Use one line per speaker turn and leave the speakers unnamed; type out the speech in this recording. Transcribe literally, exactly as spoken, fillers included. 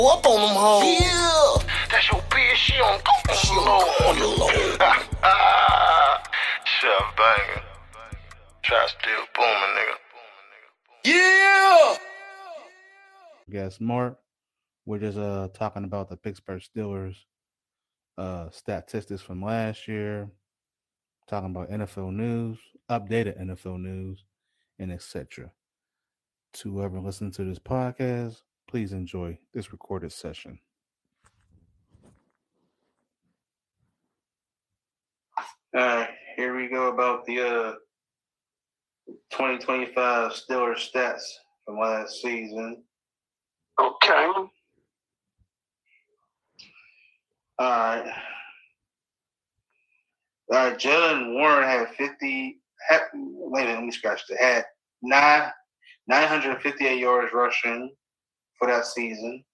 Up on them hoes. Yeah. That's your bitch. She on go. She on the low. Shit banging. Try still booming, nigga. Yeah.
Guess Mark. We're just uh talking about the Pittsburgh Steelers uh statistics from last year, talking about N F L news, updated N F L news, and et cetera. To whoever listening to this podcast, please enjoy this recorded session.
All right, here we go about the uh, twenty twenty-five Steelers stats from last season.
Okay.
All right. All right, Jalen Warren had fifty. Had, wait a minute, let me scratch that. Had nine, nine hundred fifty-eight yards rushing for that season.